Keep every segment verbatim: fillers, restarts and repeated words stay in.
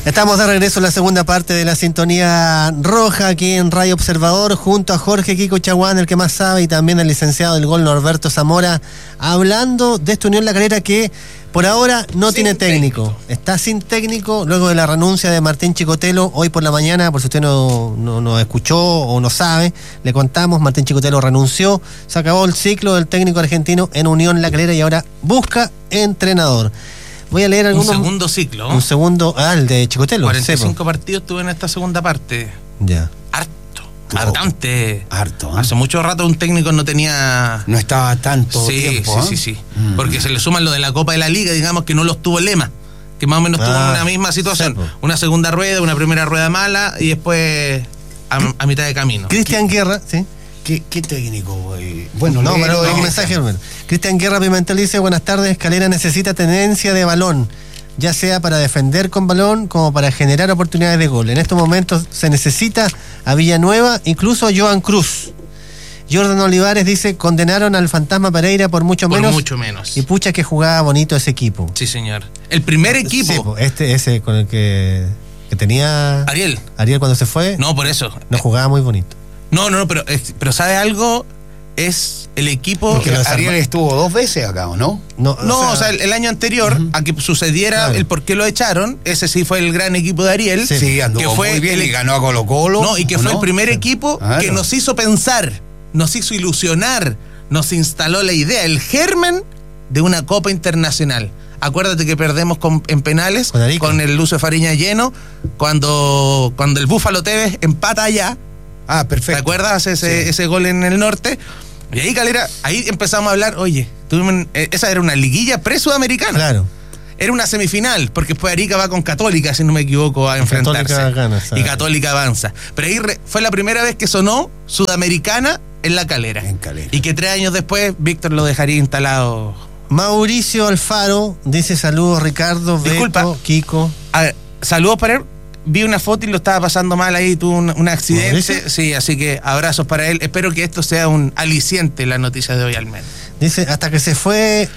Estamos de regreso en la segunda parte de la sintonía roja aquí en Radio Observador, junto a Jorge Kiko Chaguán, el que más sabe, y también el licenciado del gol Norberto Zamora, hablando de esta Unión La Calera que por ahora no sin tiene técnico. técnico. Está sin técnico luego de la renuncia de Martín Chicotelo. Hoy por la mañana, por si usted no, no, no escuchó o no sabe, le contamos, Martín Chicotelo renunció, se acabó el ciclo del técnico argentino en Unión La Calera y ahora busca entrenador. Voy a leer algunos... Un segundo ciclo. Un segundo... Ah, el de Chicotelo. cuarenta y cinco sepo. Partidos tuve en esta segunda parte. Ya. Harto. Bastante. Harto. ¿eh? Hace mucho rato un técnico no tenía... No estaba tanto sí, tiempo. Sí, ¿eh? sí, sí. Mm. Porque se le suman lo de la Copa de la Liga, digamos que no los tuvo Lema. Que más o menos ah, tuvo una misma situación. Sepo. Una segunda rueda, una primera rueda mala y después a, a mitad de camino. Cristian Guerra, sí. ¿Qué, qué técnico? Eh? Bueno, no, pero no, un mensaje. Cristian Guerra Pimentel dice: buenas tardes, Calera necesita tenencia de balón, ya sea para defender con balón como para generar oportunidades de gol. En estos momentos se necesita a Villanueva, incluso a Joan Cruz. Jordan Olivares dice: condenaron al Fantasma Pereira por mucho por menos. mucho menos. Y pucha que jugaba bonito ese equipo. Sí, señor. El primer equipo. Sí, este, ese con el que, que tenía Ariel. Ariel cuando se fue. No, por eso. No jugaba muy bonito. No, no, no, pero, pero ¿sabe algo? Es el equipo... Porque Ariel estuvo dos veces acá, ¿o no? No, no o sea, o sea el, el año anterior, uh-huh. a que sucediera claro. el por qué lo echaron, ese sí fue el gran equipo de Ariel. Sí, sí anduvo que fue muy bien el, y ganó a Colo Colo. No, y que fue no? el primer equipo claro. que nos hizo pensar, nos hizo ilusionar, nos instaló la idea, el germen de una Copa Internacional. Acuérdate que perdemos con, en penales con, con el Lucio Fariña lleno, cuando, cuando el Búfalo Tevez empata allá. Ah, perfecto. ¿Te acuerdas ese, sí. ese gol en el norte? Y ahí, Calera, ahí empezamos a hablar, oye, tuvimos, esa era una liguilla pre-sudamericana. Claro. Era una semifinal, porque después Arica va con Católica, si no me equivoco, a enfrentarse. Católica gana, y Católica avanza. Pero ahí re, fue la primera vez que sonó Sudamericana en La Calera. En Calera. Y que tres años después, Víctor lo dejaría instalado. Mauricio Alfaro dice: saludos, Ricardo, Disculpa, Beto, Kiko. A ver, saludos para él. Vi una foto y lo estaba pasando mal ahí, tuvo un, un accidente. ¿Mauricio? Sí, así que abrazos para él. Espero que esto sea un aliciente la noticia de hoy al menos. Dice, hasta que se fue...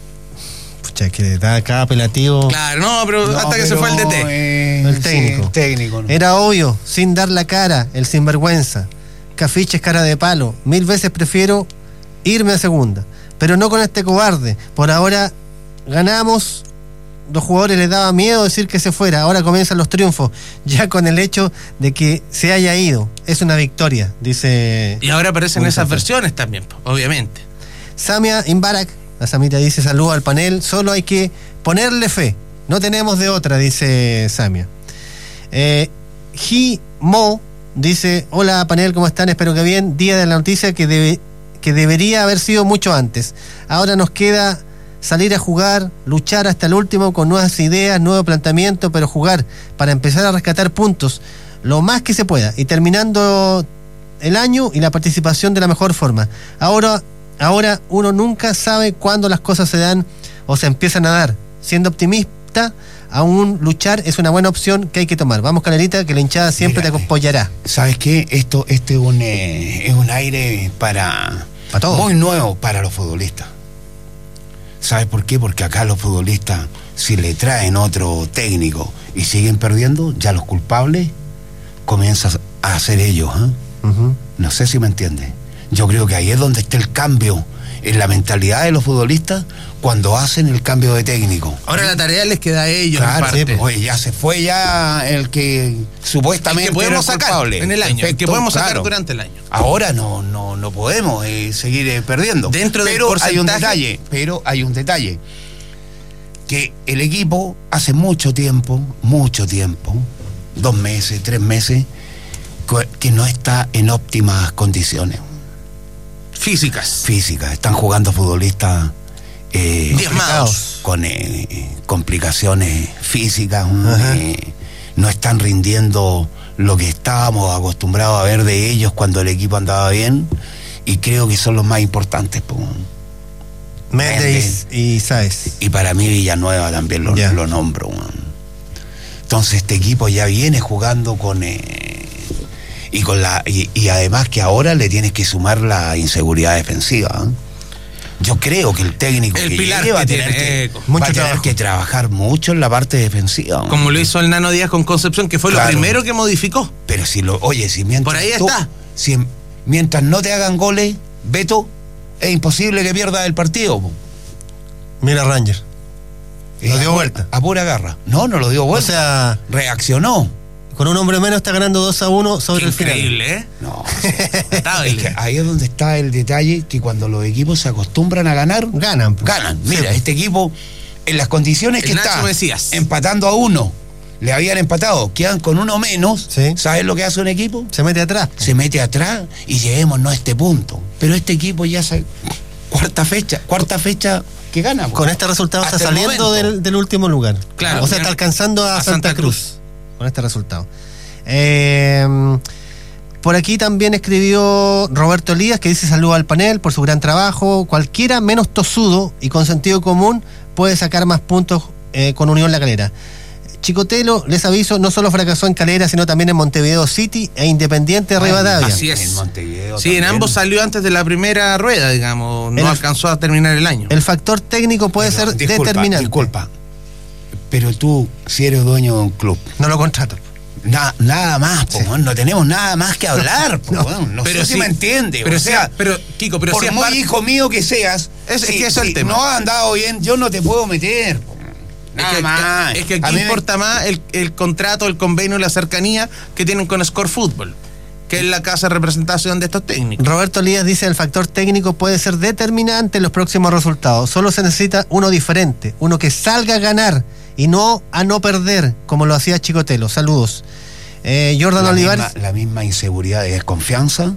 Pucha, que da cada apelativo. Claro, no, pero no, hasta pero, que se fue el D T. Eh, el técnico. Sí, técnico ¿no? Era obvio, sin dar la cara, el sinvergüenza. Cafiches cara de palo. Mil veces prefiero irme a segunda. Pero no con este cobarde. Por ahora ganamos... Los jugadores les daba miedo decir que se fuera. Ahora comienzan los triunfos, ya con el hecho de que se haya ido. Es una victoria, dice. Y ahora aparecen esas versiones también, obviamente. Samia Imbarak, la Samita dice: saludo al panel, solo hay que ponerle fe. No tenemos de otra, dice Samia. Eh, Ji Mo dice: hola panel, ¿cómo están? Espero que bien. Día de la noticia que, debe, que debería haber sido mucho antes. Ahora nos queda salir a jugar, luchar hasta el último con nuevas ideas, nuevo planteamiento, pero jugar para empezar a rescatar puntos lo más que se pueda y terminando el año y la participación de la mejor forma. Ahora, ahora uno nunca sabe cuándo las cosas se dan o se empiezan a dar. Siendo optimista, aún luchar es una buena opción que hay que tomar. Vamos, Calerita, que la hinchada siempre Mira, te apoyará. ¿Sabes qué? Esto, esto es, un, eh, es un aire para, para todos. Muy nuevo para los futbolistas. ¿Sabes por qué? Porque acá los futbolistas, si le traen otro técnico y siguen perdiendo, ya los culpables comienzan a ser ellos. ¿eh? Uh-huh. No sé si me entiendes. Yo creo que ahí es donde está el cambio en la mentalidad de los futbolistas cuando hacen el cambio de técnico. Ahora la tarea les queda a ellos. Claro, en parte. Sí, pues, oye, ya se fue ya el que supuestamente el que podemos era el sacar culpable. En el año, Perfecto, el que podemos sacar claro. durante el año. Ahora no, no, no podemos eh, seguir eh, perdiendo. Dentro del pero porcentaje... hay un detalle, pero hay un detalle. Que el equipo hace mucho tiempo, mucho tiempo, dos meses, tres meses, que no está en óptimas condiciones. Físicas. Físicas. Están jugando futbolistas eh, diezmados. Con eh, complicaciones físicas. Eh, no están rindiendo lo que estábamos acostumbrados a ver de ellos cuando el equipo andaba bien. Y creo que son los más importantes. Pues. Méndez y Sáez. Y para mí Villanueva también lo, yeah. lo nombro. Entonces este equipo ya viene jugando con... Eh, y con la y, y además que ahora le tienes que sumar la inseguridad defensiva. ¿eh? Yo creo que el técnico el que pilar llegue va a que tener, tiene, que, mucho va a tener trabajo. que trabajar mucho en la parte defensiva. Como lo hizo el Nano Díaz con Concepción, que fue Claro. lo primero que modificó. Pero si lo, oye, si mientras Por ahí tú- está. si mientras no te hagan goles, Beto, es imposible que pierdas el partido. Po. Mira Ranger. Eh, Lo dio a pu- vuelta. A pura garra. No, no lo dio O vuelta. sea, Reaccionó. con un hombre menos está ganando dos a uno sobre Qué el final. increíble, ¿eh? No. Notable. Es que ahí es donde está el detalle, que cuando los equipos se acostumbran a ganar, Ganan. pues. ganan. Sí, Mira, pues. este equipo, en las condiciones El que Nacho está, Mesías. empatando a uno, le habían empatado, quedan con uno menos. Sí. ¿Sabes lo que hace un equipo? Se mete atrás. Se mete atrás y lleguémonos a este punto. Pero este equipo ya se... Cuarta fecha, cuarta fecha que gana. po. Con este resultado Hasta está el saliendo momento. del, del último lugar. Claro. O sea, está alcanzando a, A Santa, Santa Cruz, Cruz. con este resultado. Eh, por aquí también escribió Roberto Elías, que dice saludo al panel por su gran trabajo. Cualquiera menos tosudo y con sentido común puede sacar más puntos eh, con Unión La Calera. Chicotelo, les aviso, no solo fracasó en Calera, sino también en Montevideo City e Independiente de Rivadavia. Así es. En Montevideo Sí, en también. ambos salió antes de la primera rueda, digamos. No El- alcanzó a terminar el año. El factor técnico puede Pero, ser disculpa, determinante. Disculpa, pero tú, si eres dueño de un club, No lo contrato. na- nada más, po, weón, no tenemos nada más que hablar, po, weón, no, sé si me entiende, Pero o sea, sí, pero Kiko, pero por sí es muy parte- hijo mío que seas, Es- es si, que eso es el si tema. no has andado bien, yo no te puedo meter, po. Nada es que, más. es que A aquí mí me- importa más el, el contrato, el convenio y la cercanía que tienen con Score Fútbol, que es la casa de representación de estos técnicos. Roberto Elías dice el factor técnico puede ser determinante en los próximos resultados. Solo se necesita uno diferente, uno que salga a ganar y no a no perder, como lo hacía Chicotelo. Saludos. Eh, Jordan la Olivares. misma, la misma inseguridad y desconfianza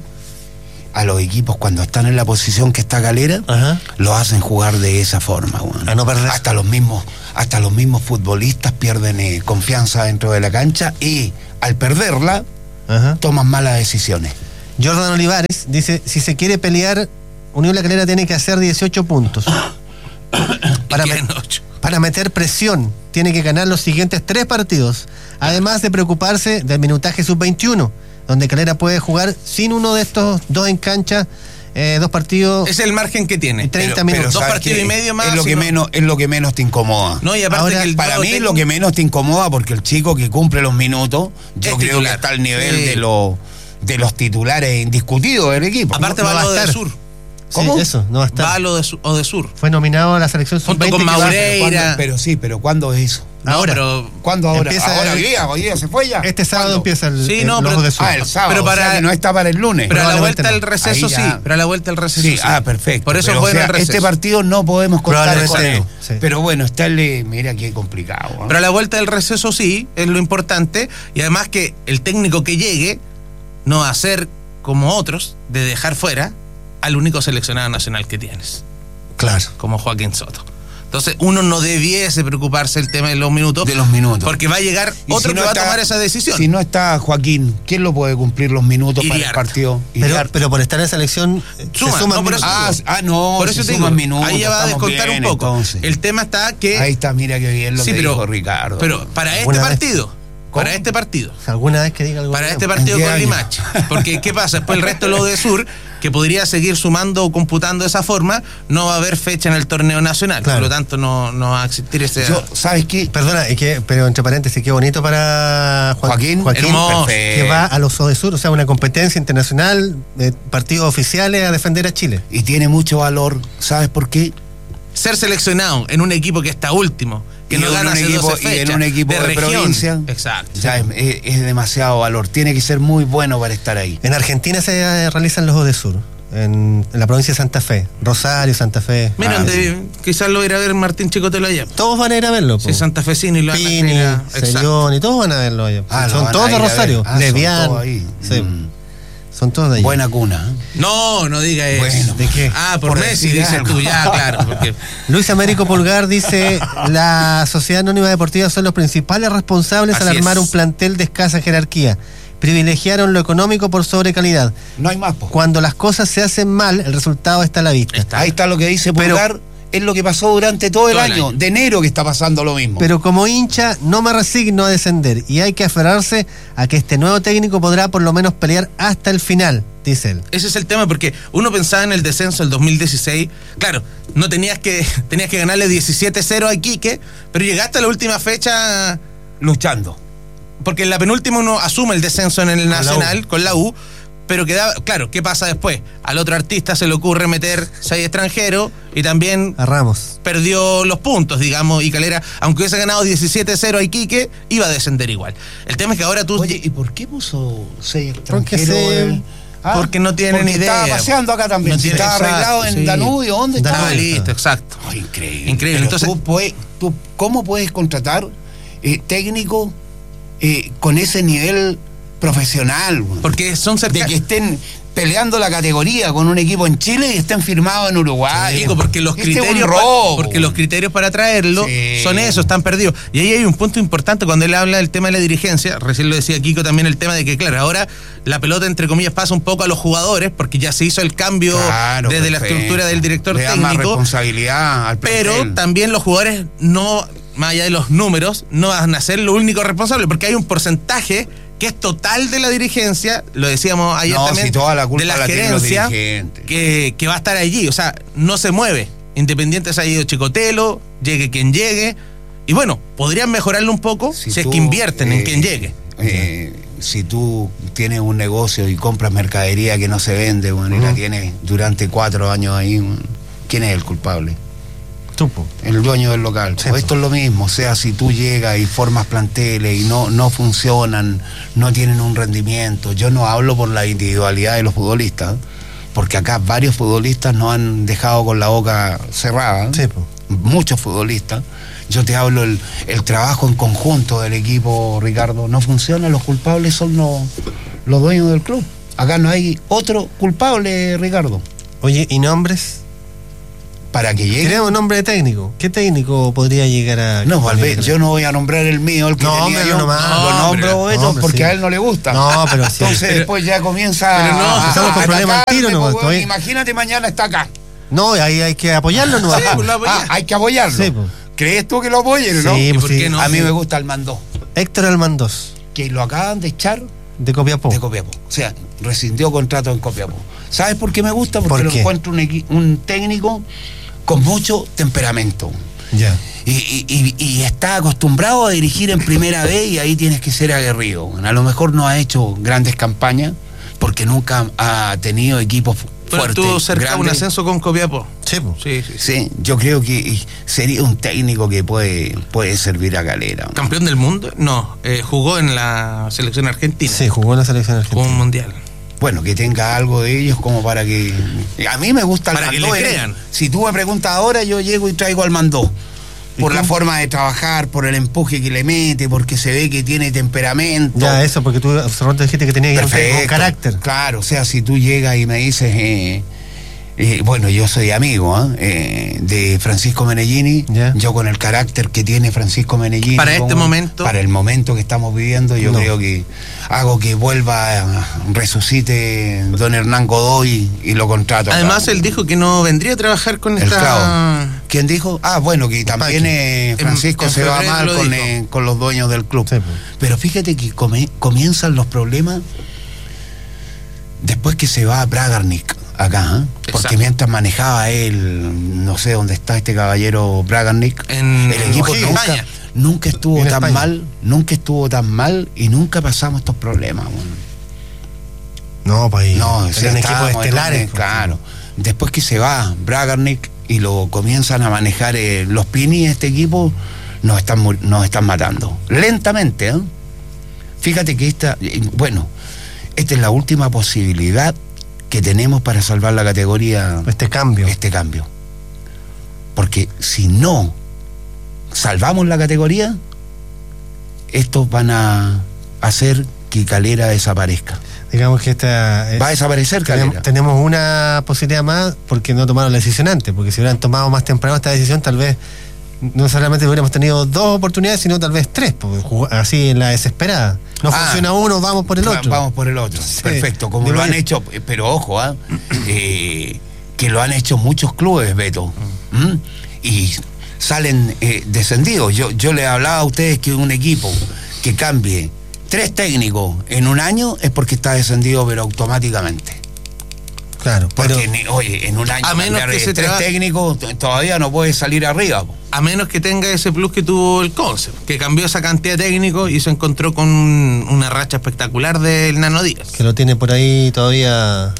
a los equipos cuando están en la posición que está Calera, Ajá. lo hacen jugar de esa forma, weón. A no perder. Hasta los mismos, hasta los mismos futbolistas pierden eh, confianza dentro de la cancha y al perderla Ajá. toman malas decisiones. Jordan Olivares dice, si se quiere pelear, Unión La Calera tiene que hacer dieciocho puntos. Para, Y me- quieren ocho. para meter presión, tiene que ganar los siguientes tres partidos. Además de preocuparse del minutaje sub veintiuno, donde Calera puede jugar sin uno de estos dos en cancha, eh, dos partidos. Es el margen que tiene. treinta Pero- minutos. Dos ¿sabes partidos qué? y medio más. Es lo, si que no- menos, es lo que menos te incomoda. No, y aparte Ahora, que el Para nuevo mí técnico- lo que menos te incomoda, porque el chico que cumple los minutos, yo Es creo titular. que está al nivel Sí. de, los de los titulares indiscutidos del equipo. Aparte no va va a lo de estar. Sur. Sí, ¿cómo? eso, no va a estar. Va lo de, Su- o de Sur. Fue nominado a la selección Junto sub veinte. con que va- Mauré. ¿Cuándo? Pereira. Pero sí, pero ¿cuándo es eso? No, Ahora. pero ¿Cuándo ahora? Empieza ahora el- hoy día, hoy día se fue ya. Este sábado ¿Cuándo? empieza el, Sí, el- no, los pero- de Sur. Ah, el sábado, Pero o sea para- que no está para el lunes. Pero a la Probablemente vuelta del no. receso Ahí sí. ya. Pero a la vuelta del receso Sí, sí. ah, perfecto. Por eso Pero, es o bueno sea, el receso. este partido no podemos contar con Probablemente él. no, sí. Pero bueno, estarle, mira qué complicado. ¿eh? Pero a la vuelta del receso sí, es lo importante. Y además que el técnico que llegue no va a ser como otros, de dejar fuera al único seleccionado nacional que tienes, Claro. como Joaquín Soto. Entonces uno no debiese preocuparse el tema de los minutos. De los minutos. Porque va a llegar Y otro si no que va está- a tomar esa decisión. Si no está Joaquín, ¿quién lo puede cumplir los minutos para el Iriarte. partido? Pero, Iriarte. pero por estar en selección eh, Suma, se suman no, por eso- minutos. Ah, ah, no, Por se eso te suman digo, minutos, ahí ya va a estamos descontar bien, un poco. entonces. El tema está que... Ahí está, mira qué bien lo Sí, que pero- dijo Ricardo. Pero para este ¿Alguna vez? partido, ¿Cómo? para este partido, Alguna vez que diga algo. para este ¿En partido qué con año? Limache. Porque, ¿qué pasa? Después el resto de lo de Sur, que podría seguir sumando o computando de esa forma, no va a haber fecha en el torneo nacional. Claro. Por lo tanto, no, no va a existir ese... Yo, ¿sabes qué? Perdona, es que, pero entre paréntesis, qué bonito para Juan- Joaquín, hermoso. perfecto. que va a los Odesur, o sea, una competencia internacional de partidos oficiales a defender a Chile. Y tiene mucho valor, ¿sabes por qué? Ser seleccionado en un equipo que está último, que Y no en gana un hace equipo- doce y en fechas, un equipo de región. provincia. Exacto. O sea, es, es- es demasiado valor. Tiene que ser muy bueno para estar ahí. En Argentina se eh, realizan los Odesur, en, en la provincia de Santa Fe, Rosario, Santa Fe. Mira, Ah, donde quizás lo irá a ver Martín Chicotelo allá. Todos van a ir a verlo. po. Si es santafesino y lo van a Pini, ir a- Exacto. Serioni, todos van a verlo allá. Ah, lo son van todos a de ir a ver. Rosario. Ah, son Levian. todos ahí. Sí, Mm. son todos de allá. Buena cuna. ¿eh? No, no diga eso. Bueno, ¿de qué? Ah, por, Por Messi, decir dices algo. tú, ya, claro. Porque Luis Américo Pulgar dice, la Sociedad Anónima Deportiva son los principales responsables Así al armar es. un plantel de escasa jerarquía. Privilegiaron lo económico por sobre calidad. No hay más, po. Cuando las cosas se hacen mal, el resultado está a la vista. Está. Ahí está lo que dice Pero- Pulgar es lo que pasó durante todo, todo el, año, el año, de enero que está pasando lo mismo. Pero como hincha no me resigno a descender y hay que aferrarse a que este nuevo técnico podrá por lo menos pelear hasta el final, dice él. Ese es el tema, porque uno pensaba en el descenso del dos mil dieciséis, claro, no tenías que tenías que ganarle diecisiete cero a Iquique, pero llegaste a la última fecha luchando. Porque en la penúltima uno asume el descenso en el con Nacional, la con la U, pero queda, claro, ¿qué pasa después? Al otro artista se le ocurre meter seis extranjeros y también a Ramos perdió los puntos, digamos, y Calera, aunque hubiese ganado diecisiete cero a Iquique, iba a descender igual. El tema es que ahora tú... Oye, ¿y por qué puso seis extranjeros? Se... Ah, porque no tienen porque idea. Estaba paseando acá también. No si tiene, estaba exacto, arreglado en sí. Danubio, ¿dónde estaba? Estaba listo, exacto. Oh, increíble. Increíble. Entonces, tú puedes, tú, ¿cómo puedes contratar eh, técnico eh, con ese nivel profesional? Porque son cercanos. De que estén peleando la categoría con un equipo en Chile y estén firmados en Uruguay. Sí, porque los este criterios robo. Pa, porque los criterios para traerlo sí. son esos, están perdidos. Y ahí hay un punto importante cuando él habla del tema de la dirigencia, recién lo decía Kiko también, el tema de que claro, ahora la pelota entre comillas pasa un poco a los jugadores porque ya se hizo el cambio claro, desde perfecto. la estructura del director Le da técnico. Más responsabilidad al pero plantel. También los jugadores no, más allá de los números, no van a ser lo único responsable porque hay un porcentaje que es total de la dirigencia, lo decíamos ayer no, también, si toda la culpa de la, la gerencia, que, que va a estar allí, o sea, no se mueve. Independiente se ha ido Chicotelo, llegue quien llegue, y bueno, podrían mejorarlo un poco si, si tú, es que invierten eh, en quien llegue. Eh, si tú tienes un negocio y compras mercadería que no se vende, bueno, uh-huh. y la tienes durante cuatro años ahí, bueno, ¿quién es el culpable? El dueño del local. Sí, pues esto es lo mismo, o sea, si tú llegas y formas planteles y no, no funcionan, no tienen un rendimiento. Yo no hablo por la individualidad de los futbolistas, porque acá varios futbolistas nos han dejado con la boca cerrada, sí, pues. Muchos futbolistas. Yo te hablo el, el trabajo en conjunto del equipo, Ricardo, no funciona, los culpables son los, los dueños del club. Acá no hay otro culpable, Ricardo. Oye, ¿y nombres? Para que llegue. Tenemos nombre de técnico. ¿Qué técnico podría llegar a.? No, Valverde, yo no voy a nombrar el mío, el que no, tenía yo. No, no, no, nombro no, esto porque sí. A él no le gusta. No, pero sí. Entonces pero, después ya comienza. Pero no, a, estamos con problemas al tiro, no. Pues, imagínate, mañana está acá. No, ahí hay que apoyarlo, ¿no? Sí, pues, ah, hay que apoyarlo. Sí, pues. ¿Crees tú que lo apoyen, no? Sí, pues, ¿por qué no? A mí me gusta Almandó. Héctor Almandós. Que lo acaban de echar. De Copiapó. De Copiapó. O sea, rescindió contrato en Copiapó. ¿Sabes por qué me gusta? Porque ¿Por lo qué? encuentro un, un técnico con mucho temperamento. Ya. Y, y, y, y está acostumbrado a dirigir en primera vez y ahí tienes que ser aguerrido. A lo mejor no ha hecho grandes campañas porque nunca ha tenido equipos pero fuertes. Estuvo cerca de un ascenso con Copiapó. Sí, sí, sí, sí, yo creo que sería un técnico que puede, puede servir a Calera, ¿no? ¿Campeón del mundo? No, eh, jugó en la selección argentina. Sí, jugó en la selección argentina. Jugó un mundial. Bueno, que tenga algo de ellos como para que... A mí me gusta el Para Mandó, que le crean. Si tú me preguntas ahora, yo llego y traigo al Mandó. Por la forma de trabajar, por el empuje que le mete, porque se ve que tiene temperamento. Ya, eso, porque tú observaste gente que tenía Perfecto, un carácter. Claro, o sea, si tú llegas y me dices... Eh, Eh, bueno, yo soy amigo ¿eh? Eh, de Francisco Menellini. Yeah. Yo con el carácter que tiene Francisco Menellini. Para como, este momento. Para el momento que estamos viviendo, yo no. creo que hago que vuelva, resucite don Hernán Godoy y lo contrato. Además, acá. Él dijo que no vendría a trabajar con el esta... Clavo. ¿Quién dijo? Ah, bueno, que también eh, Francisco en, en se va mal con, eh, con los dueños del club. Sí, pues. Pero fíjate que come, comienzan los problemas después que se va a Bragarnik. Acá, ¿eh? Porque Exacto. Mientras manejaba él, no sé dónde está este caballero Bragarnik, en el equipo en nunca, España. nunca estuvo en tan España. mal, nunca estuvo tan mal y nunca pasamos estos problemas. Bueno. No, pues no, o sea, equipos estelares. En, claro. Después que se va Bragarnik y lo comienzan a manejar eh, los Pini, este equipo nos están, nos están matando. Lentamente, ¿eh? Fíjate que esta, bueno, esta es la última posibilidad que tenemos para salvar la categoría. Este cambio. Este cambio. Porque si no salvamos la categoría, estos van a hacer que Calera desaparezca. Digamos que esta... Va a desaparecer Calera. Tenemos, tenemos una posibilidad más porque no tomaron la decisión antes, porque si hubieran tomado más temprano esta decisión, tal vez no solamente hubiéramos tenido dos oportunidades, sino tal vez tres, porque así en la desesperada. No ah, funciona uno, vamos por el otro. Vamos por el otro, sí. Perfecto, como Digo lo han hecho, pero ojo, ¿eh? eh, que lo han hecho muchos clubes, Beto. ¿Mm? y salen eh, descendidos. Yo, yo les hablaba a ustedes que un equipo que cambie tres técnicos en un año es porque está descendido, pero automáticamente. Claro, porque pero, ni, oye, en un año a menos que se tres traba... técnicos todavía no puede salir arriba. Po. A menos que tenga ese plus que tuvo el Conce, que cambió esa cantidad de técnicos y se encontró con un, una racha espectacular del Nano Díaz. Que lo tiene por ahí todavía.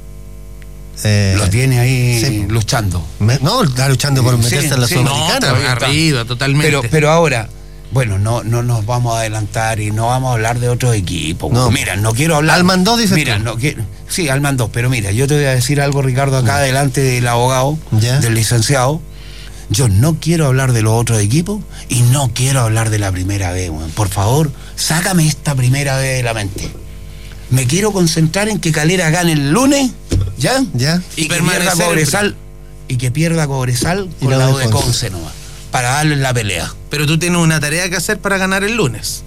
Eh, lo tiene ahí sí. luchando. Me, no, está luchando por meterse sí, en la sí, Sudamericana. No, arriba, totalmente. Pero, pero ahora, bueno, no, no nos vamos a adelantar y no vamos a hablar de otros equipos. No. Mira, no quiero hablar. Almandó dice. Mira, tú. no quiero. Sí, Almandó, pero mira, yo te voy a decir algo, Ricardo, acá no. delante del abogado, ¿Ya? del licenciado. Yo no quiero hablar de los otros equipos y no quiero hablar de la primera vez, man. Por favor, sácame esta primera vez de la mente. Me quiero concentrar en que Calera gane el lunes, ¿ya? ¿Ya? Y, y que pierda Cobresal, y que pierda Cobresal con la U de Conce nomás, para darle la pelea. Pero tú tienes una tarea que hacer para ganar el lunes.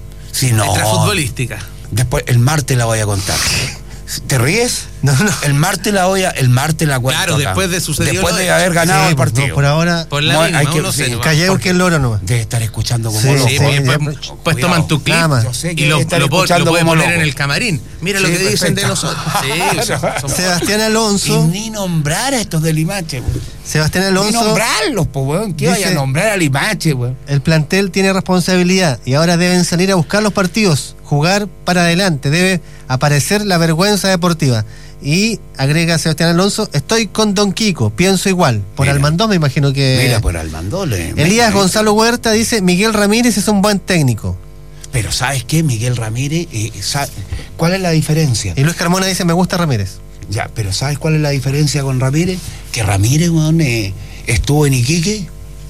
Si no. Extrafutbolística. Después, el martes la voy a contar. ¿Te ríes? No, no. El martes la voy a, el martes la cuento. Claro, acá. después de sucedió Después de de haber ganado sí, el partido. No, por ahora. Por la no, misma, hay que, uno sí, se calleo que el loro nomás. Debe estar escuchando como sí, loco. Sí, sí, después, ya, pues toman tu clip y lo, lo, lo pueden poner loco. en el camarín. Mira sí, lo que perfecto. dicen de nosotros. Sí, o sea, somos... Sebastián Alonso. Y ni nombrar a estos de Limache, güey. Sebastián Alonso. Ni nombrarlos, pues, weón. ¿Qué dice, vaya a nombrar a Limache, güey? El plantel tiene responsabilidad y ahora deben salir a buscar los partidos, jugar para adelante. Debe aparecer la vergüenza deportiva. Y agrega Sebastián Alonso, estoy con Don Kiko, pienso igual. Por mira, Almandó me imagino que... Mira, por Almandó. Le, Elías me, Gonzalo Huerta dice, Miguel Ramírez es un buen técnico. Pero ¿sabes qué? Miguel Ramírez, eh, ¿sabe? ¿Cuál es la diferencia? Y Luis Carmona dice, me gusta Ramírez. Ya, pero ¿sabes cuál es la diferencia con Ramírez? Que Ramírez, weón, eh, estuvo en Iquique,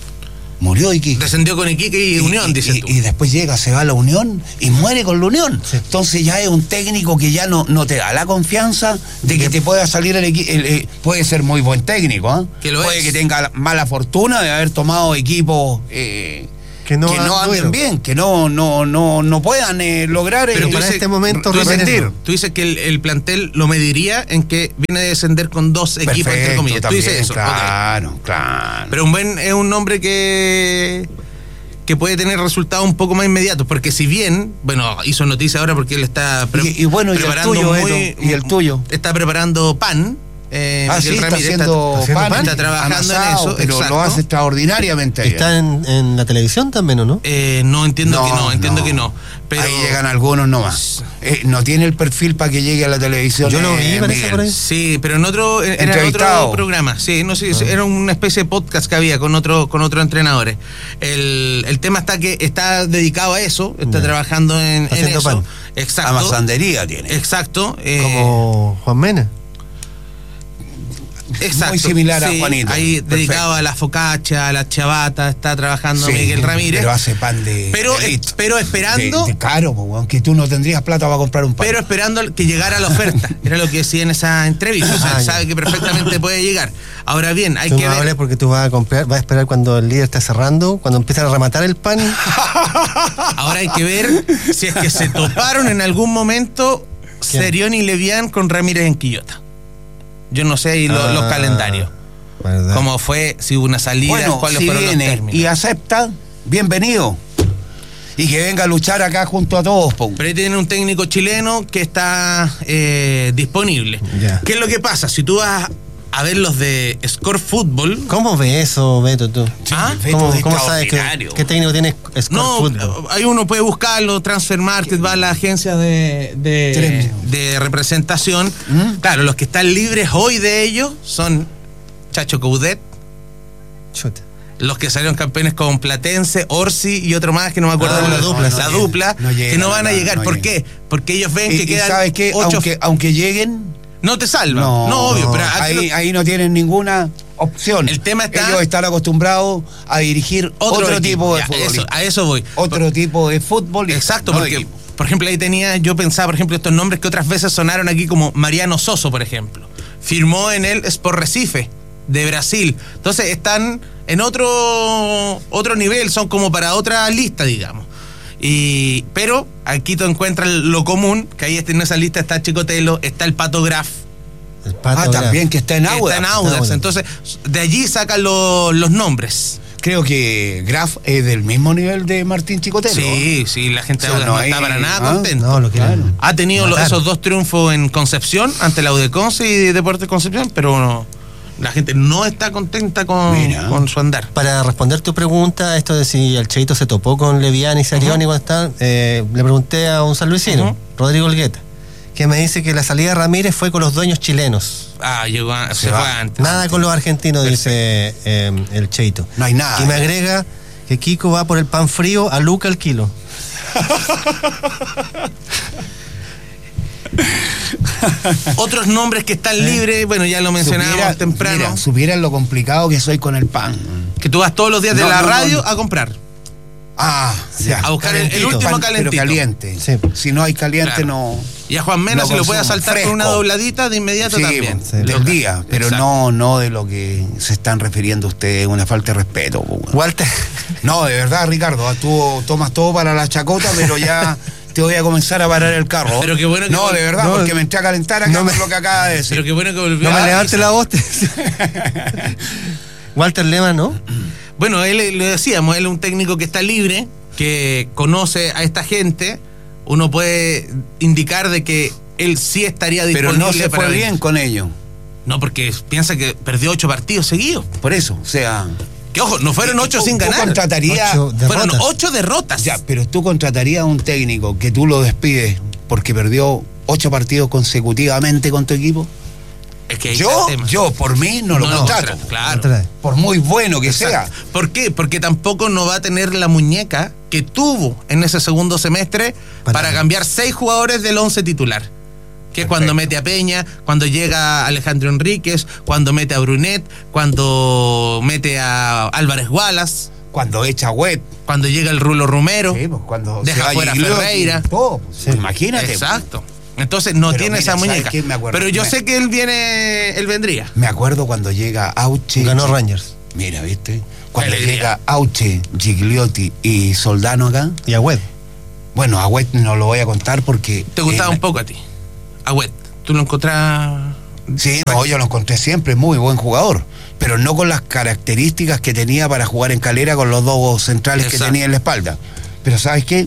murió Iquique. Descendió con Iquique y, y Unión, dice y, y después llega, se va a la Unión y muere con la Unión. Sí. Entonces ya es un técnico que ya no, no te da la confianza de que te pueda salir el equipo. Eh, puede ser muy buen técnico, ¿eh? Que lo puede es. que tenga mala fortuna de haber tomado equipos eh, que no, que no anden bueno. bien, que no, no, no, no puedan eh, lograr. Pero eh, para dices, este momento repetir. Tú dices que el, el plantel lo mediría en que viene de descender con dos equipos, perfecto, entre comillas. También, tú dices eso. Claro, okay. claro. Pero un buen es un nombre que que puede tener resultados un poco más inmediatos, porque si bien, bueno, hizo noticia ahora porque él está pre y, y bueno, preparando y el tuyo, muy, y el tuyo está preparando pan. Eh, ah, sí, está haciendo está, pan, está trabajando amasado, en eso, pero exacto. lo hace extraordinariamente. ¿Está en, en la televisión también o no? Eh, no, entiendo no, que no, entiendo no. que no. Pero ahí llegan algunos nomás. Eh, no tiene el perfil para que llegue a la televisión. Yo lo vi, eh, parece por ahí. Sí, pero en otro, era en otro programa. Sí, no sé, ah. era una especie de podcast que había con otro, con otros entrenadores. El, el tema está que está dedicado a eso, está yeah. trabajando en, en eso. Pan. Exacto. Amasandería tiene. Exacto. Eh, Como Juan Mena. Exacto. Muy similar sí, a Juanito. Ahí perfecto. Dedicado a la focaccia, a la chavata, está trabajando sí, Miguel Ramírez. Pero hace pan de. Pero, de pero esperando. De, de caro, aunque tú no tendrías plata para comprar un pan. Pero esperando que llegara la oferta. Era lo que decía en esa entrevista. O sea, ah, sabe que perfectamente puede llegar. Ahora bien, hay tú que no ver. hables porque tú vas a comprar, vas a esperar cuando el líder está cerrando, cuando empiezan a rematar el pan. Ahora hay que ver si es que se toparon en algún momento Serión y Levián con Ramírez en Quillota. Yo no sé y lo, ah, los calendarios. ¿Verdad? Cómo fue, si hubo una salida, bueno, cuáles si fueron viene los términos. Y acepta, bienvenido. Y que venga a luchar acá junto a todos. Po. Pero ahí tiene un técnico chileno que está eh, disponible. Yeah. ¿Qué es lo que pasa? Si tú vas a ver los de Score Football. ¿Cómo ves eso, Beto, tú? ¿Ah? ¿Cómo, ¿cómo sabes que, qué técnico tiene Score no, Football? Ahí uno puede buscarlo, Transfer Market, va a la agencia de, de, de representación. ¿Mm? Claro, los que están libres hoy de ellos son Chacho Coudet. Chuta. Los que salieron campeones con Platense, Orsi y otro más que no me acuerdo ah, de la dupla, la no dupla, no llega, que no van a llegar. No ¿Por llega. qué? Porque ellos ven y, que quedan. ¿Y sabes qué? Ocho... Aunque, aunque lleguen. No te salvan. No, no obvio. No, pero ahí, lo... ahí no tienen ninguna opción. El tema está. Ellos están acostumbrados a dirigir otro, otro tipo de ya, fútbol. Eso, a eso voy. Otro por... tipo de fútbol. Exacto, no porque. De por ejemplo, ahí tenía, yo pensaba, por ejemplo, estos nombres que otras veces sonaron aquí como Mariano Soso, por ejemplo. Firmó en el Sport Recife de Brasil. Entonces están en otro otro nivel, son como para otra lista, digamos. Y pero aquí tú encuentras lo común, que ahí en esa lista está Chicotelo, está el Pato Graf, El Pato ah, Graf. También que está en Audax. Está en Audax. Entonces, de allí sacan lo, los nombres. Creo que Graf es del mismo nivel de Martín Chicotero. Sí, sí, la gente de Audax no, no está para nada ¿ah? contenta. No, lo claro. Ha tenido los, esos dos triunfos en Concepción, ante la U D Conce y Deportes Concepción, pero no, la gente no está contenta con, con su andar. Para responder tu pregunta, esto de si el Cheito se topó con Leviani y Sarioni, uh-huh. cuando está, eh, le pregunté a un sanluisino, uh-huh. Rodrigo Olgueta, que me dice que la salida de Ramírez fue con los dueños chilenos. Ah, llegó a, se, se fue antes. Nada con los argentinos, perfecto. Dice eh, el Cheito. No hay nada. Y me agrega que Kiko va por el pan frío a Luca al kilo. Otros nombres que están libres, bueno, ya lo mencionábamos supiera, temprano. Mira, supieran lo complicado que soy con el pan. Que tú vas todos los días de no, la no, radio no. a comprar. Ah, ya. A buscar el, el último calentito. Pero caliente. Sí. Si no hay caliente, claro. no. Y a Juan Mena, no si lo puede saltar fresco. Con una dobladita de inmediato sí, también. Sí, del día, pero no, no de lo que se están refiriendo ustedes, una falta de respeto. Walter. No, de verdad, Ricardo, tú tomas todo para la chacota, pero ya te voy a comenzar a parar el carro. Pero qué bueno que no, de verdad, no, porque me entré a calentar acá no me, por lo que acaba de decir. Pero qué bueno que volvió. No me levante la voz. Walter Lema, ¿no? Bueno, él lo decíamos, él es un técnico que está libre, que conoce a esta gente, uno puede indicar de que él sí estaría disponible. Pero no se fue bien con ellos. No, porque piensa que perdió ocho partidos seguidos. Por eso, o sea... Que ojo, no fueron ocho tú, sin tú ganar. Contrataría, ocho fueron ocho derrotas. Ya, pero tú contratarías a un técnico que tú lo despides porque perdió ocho partidos consecutivamente con tu equipo. Es que yo, yo, por mí, no lo no, contrato. No, claro. Por muy bueno que Exacto. sea. ¿Por qué? Porque tampoco no va a tener la muñeca que tuvo en ese segundo semestre para, para cambiar seis jugadores del once titular. Que Perfecto. Es cuando mete a Peña, cuando llega Alejandro Enríquez, cuando mete a Brunet, cuando mete a Álvarez Wallace. Cuando echa a Wet. Cuando llega el Rulo Romero. Sí, pues cuando deja fuera a Ferreira. Todo, pues, sí. Imagínate. Exacto. Pues. Entonces no pero tiene mira, esa muñeca. Pero yo me... sé que él viene, él vendría. Me acuerdo cuando llega Auche. Ganó Rangers. Mira, ¿viste? Cuando llega Auche, Gigliotti y Soldano acá. Y Agüed. Bueno, Agüed no lo voy a contar porque... ¿Te gustaba eh, un poco a ti? Agüed, ¿tú lo encontrás? Sí, no, yo lo encontré siempre, muy buen jugador. Pero no con las características que tenía para jugar en Calera con los dos centrales Exacto. que tenía en la espalda. Pero ¿sabes qué?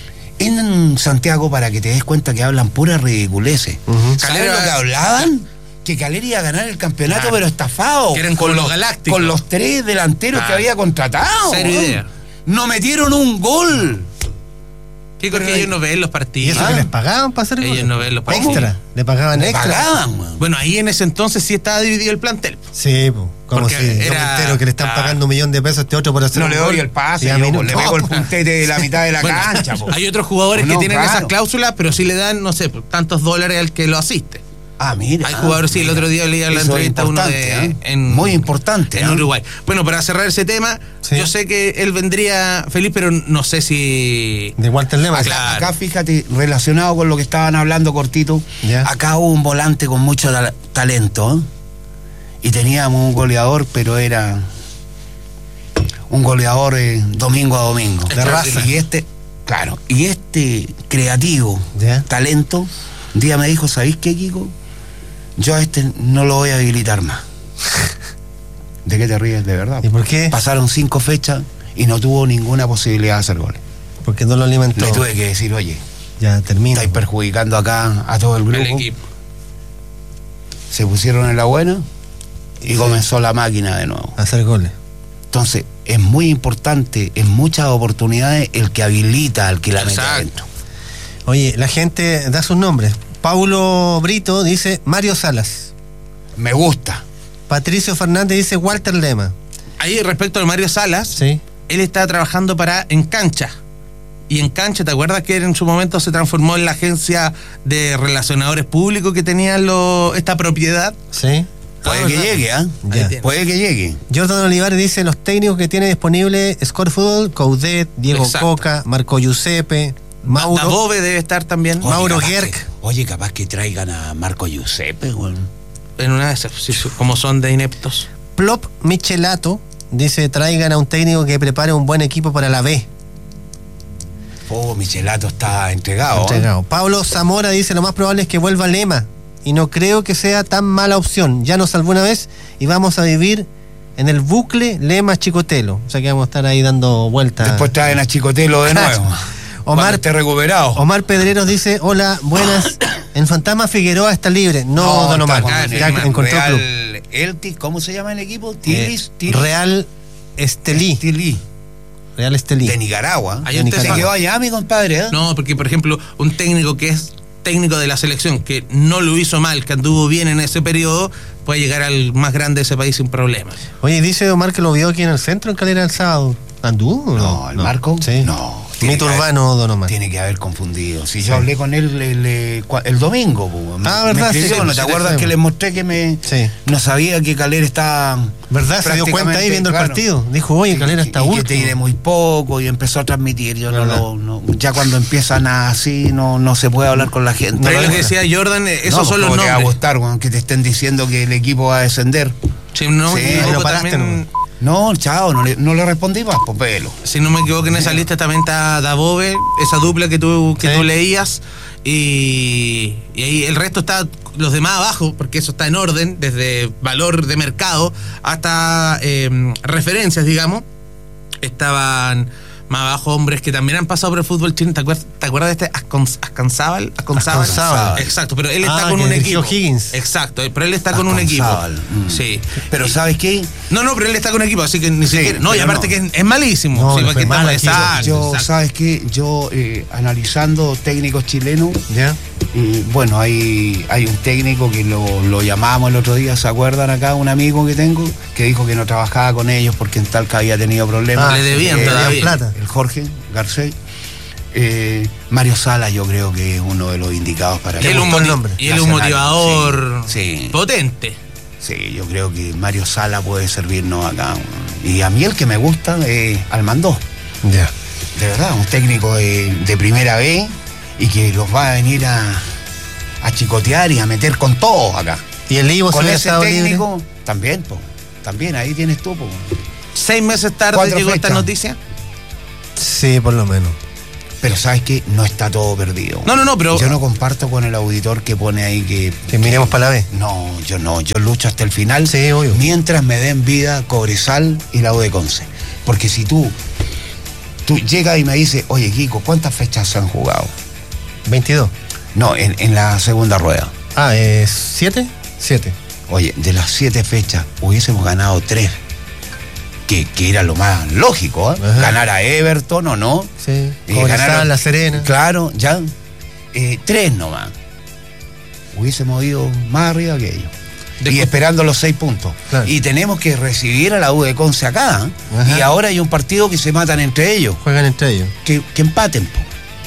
En Santiago, para que te des cuenta que hablan puras ridiculeces. Uh-huh. ¿Sabes lo que hablaban? Que Calera iba a ganar el campeonato, claro. pero estafado. Que eran con, con los galácticos. Con los tres delanteros ah. que había contratado. Cero idea. No metieron un gol. ¿Qué porque ellos no ven los partidos? ¿Y eso ah. que les pagaban para hacer Ellos goles? no ven los partidos. Extra. Le pagaban le extra. Pagaban, man. Bueno, ahí en ese entonces sí estaba dividido el plantel. Sí, pues. Como si era entero que le están ah. pagando un millón de pesos a este otro por hacer no un le doy gol. El pase, yo, yo, le pego el puntete de la mitad de la bueno, cancha. Po. Hay otros jugadores no, que tienen claro. esas cláusulas, pero sí le dan, no sé, tantos dólares al que lo asiste. Ah, mira. Hay jugadores, sí, el otro día leía la entrevista uno de... ¿eh? En, muy importante. En ¿eh? Uruguay. Bueno, para cerrar ese tema, sí. yo sé que él vendría feliz, pero no sé si... De Walter Lema. Acá, claro. acá, fíjate, relacionado con lo que estaban hablando cortito, yeah. acá hubo un volante con mucho ta- talento, ¿eh? Y teníamos un goleador, pero era un goleador eh, domingo a domingo. De raza. Y este, claro, y este creativo, yeah. talento, un día me dijo, ¿sabéis qué, Kiko? Yo a este no lo voy a habilitar más. ¿De qué te ríes, de verdad? ¿Y por qué? Pasaron cinco fechas y no tuvo ninguna posibilidad de hacer goles. Porque no lo alimentó. Le tuve que decir, oye, ya termina. Estáis perjudicando acá a todo el grupo. El equipo. Se pusieron en la buena y sí. comenzó la máquina de nuevo. A hacer goles. Entonces, es muy importante en muchas oportunidades el que habilita al que la mete adentro. Oye, la gente da sus nombres. Paulo Brito dice Mario Salas. Me gusta. Patricio Fernández dice Walter Lema. Ahí respecto a Mario Salas, sí. él está trabajando para En Cancha. Y En Cancha, ¿te acuerdas que en su momento se transformó en la agencia de relacionadores públicos que tenía lo, esta propiedad? Sí. Puede que llegue, ¿ah? ¿eh? Puede que llegue. Jordan Olivares dice los técnicos que tiene disponible Score Football, Coudet, Diego Exacto. Coca, Marco Giuseppe, Mauro. Dabove debe estar también. Oye, Mauro Gerg. Que, oye, capaz que traigan a Marco Giuseppe, güey. En una de esas, sí, como son de ineptos. Plop Michelato dice traigan a un técnico que prepare un buen equipo para la B. Oh, Michelato está entregado. Entregado. ¿eh? Pablo Zamora dice lo más probable es que vuelva Lema y no creo que sea tan mala opción. Ya nos salvó una vez y vamos a vivir en el bucle Lema Chicotelo. O sea que vamos a estar ahí dando vueltas. Después traen a Chicotelo de nuevo. Omar esté recuperado. Omar Pedreros dice, hola, buenas. En Fantasma Figueroa está libre. No, no Don Omar. Ya encontró Real, club. Elti, ¿cómo se llama el equipo? Tilis, eh, Tilis. Real Estelí. Estelí. Real Estelí. De Nicaragua. Ahí de usted Nicaragua. Se quedó allá, mi compadre. ¿eh? No, porque por ejemplo, un técnico que es técnico de la selección, que no lo hizo mal, que anduvo bien en ese periodo, puede llegar al más grande de ese país sin problemas. Oye, dice Omar que lo vio aquí en el centro en Calera el sábado. ¿Anduvo? No, ¿el no. Marco? Sí. No. Mito urbano, Don Omar. Tiene que haber confundido. Si sí. Yo hablé con él el, el, el domingo, pues, ah, me, verdad, me escribió, sí, ¿no te sí, acuerdas sí, que sí. les mostré que me sí. no sabía que Calera está ¿verdad? Se dio cuenta ahí viendo claro. el partido. Dijo, oye, Calera está último. Y que te diré muy poco y empezó a transmitir. Yo no, lo, no ya cuando empiezan así no, no se puede hablar con la gente. Pero no, lo que decía Jordan, esos no, son los nombres. Te va a gustar, bueno, que te estén diciendo que el equipo va a descender. Sí, no, sí, no, lo paraste, también... No, chao, no le, no le respondí más, pues pelo. Si no me equivoco, en esa lista también está Dabove, esa dupla que tú, que sí. tú leías, y, y ahí el resto está, los demás abajo, porque eso está en orden, desde valor de mercado hasta eh, referencias, digamos. Estaban más abajo hombres que también han pasado por el fútbol chino. ¿Te acuerdas, ¿te acuerdas de este Asconzábal? Asconzábal. Asconzábal. Exacto, pero él está ah, con un equipo. Higgins. Exacto, pero él está con un equipo. Mm. Sí. Pero ¿sabes qué? No, no, pero él está con un equipo, así que ni sí, siquiera. No, y aparte no. que es, es malísimo. No, sí, fue mal aquí, exacto, yo, exacto. ¿Sabes qué? Yo, eh, analizando técnicos chilenos, ¿ya? Y bueno, hay, hay un técnico que lo, lo llamamos el otro día, ¿se acuerdan acá? Un amigo que tengo que dijo que no trabajaba con ellos porque en Talca había tenido problemas. Ah, le debían eh, todavía. Plata. El Jorge Garcés. Eh, Mario Sala yo creo que es uno de los indicados para... Y él un, nombre. Y él un motivador sí, sí. potente. Sí, yo creo que Mario Sala puede servirnos acá. Y a mí el que me gusta es Almandó. Ya. Yeah. De verdad, un técnico de, de primera vez y que los va a venir a, a chicotear y a meter con todos acá. ¿Y el Ivo con se ese técnico? Libre? También, po, también, ahí tienes tú. Po. ¿Seis meses tarde Cuatro llegó fechas. esta noticia? Sí, por lo menos. Pero ¿sabes qué? No está todo perdido. No, no, no, pero... Yo no comparto con el auditor que pone ahí que... Que miremos para la B. No, yo no, yo lucho hasta el final. Sí, obvio. Mientras me den vida Cobresal y la U de Conce. Porque si tú... Tú llegas y me dices, oye, Kiko, ¿cuántas fechas se han jugado? veintidós. No, en, en la segunda rueda. Ah, ¿eh, ¿siete? Siete. Oye, de las siete fechas hubiésemos ganado tres. Que, que era lo más lógico, ¿eh? Ganar a Everton o no. Sí, Cobresal, La Serena. Claro, ya. Eh, tres nomás. Hubiésemos ido más arriba que ellos. De y esperando los seis puntos. Claro. Y tenemos que recibir a la U de Conce acá. ¿eh? Y ahora hay un partido que se matan entre ellos. Juegan entre ellos. Que, que empaten. Po.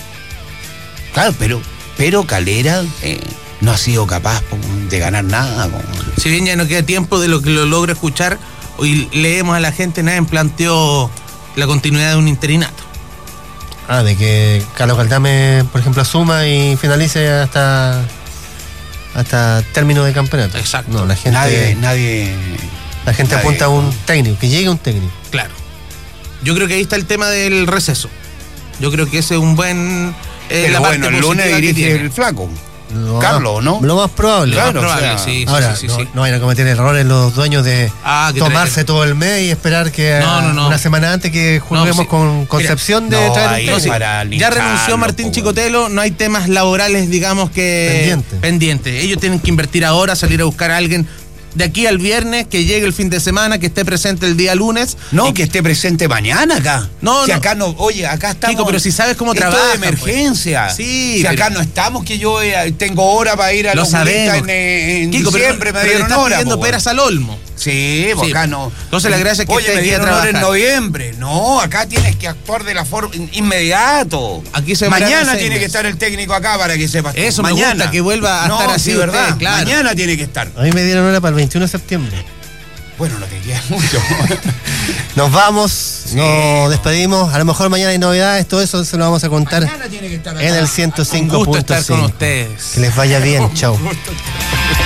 Claro, pero, pero Calera eh, no ha sido capaz po, de ganar nada. Po. Si bien ya no queda tiempo de lo que lo logro escuchar, hoy leemos a la gente, nadie planteó la continuidad de un interinato. Ah, de que Carlos Caldame, por ejemplo, asuma y finalice hasta... hasta término de campeonato. Exacto. No, la gente, nadie, nadie, la gente nadie, apunta a un técnico, que llegue un técnico. Claro. Yo creo que ahí está el tema del receso. Yo creo que ese es un buen... Eh, Pero la bueno, el lunes dirige el flaco. Lo Carlos, más, ¿no? Lo más probable. Lo más probable, o sea, sí. Ahora, sí, sí, no, sí. no vayan a cometer errores los dueños de ah, tomarse trae... todo el mes y esperar que no, no, no. una semana antes que juguemos no, sí. con Concepción Mira, de no, traer un no, sí. Ya renunció Martín Chicotelo, no hay temas laborales, digamos que... Pendientes. Pendientes. Ellos tienen que invertir ahora, salir a buscar a alguien de aquí al viernes, que llegue el fin de semana, que esté presente el día lunes. No, que... que esté presente mañana acá. No, si no. acá no, oye, acá estamos. Chico, pero si sabes cómo esto trabaja. de emergencia. Pues. Sí. Si pero... acá no estamos, que yo eh, tengo hora para ir a Lo los sabemos. en, en Kiko, diciembre, pero, me dieron pero hora. pidiendo po, peras al olmo. Sí, pues sí, acá no. Entonces la gracia es que oye, esté me aquí a dieron hora trabajar. en noviembre. No, acá tienes que actuar de la forma inmediato. Aquí se mañana tiene que estar el técnico acá para que sepas. Eso mañana. me gusta, que vuelva a no, estar así, sí, verdad. Usted, claro. Mañana tiene que estar. A mí me dieron hora para el veintiuno de septiembre. Bueno, no te queda mucho. Nos vamos, sí. Nos despedimos. A lo mejor mañana hay novedades, todo eso se lo vamos a contar mañana tiene que estar acá. en el ciento cinco punto cinco. Un gusto estar con ustedes. Que les vaya bien, chao.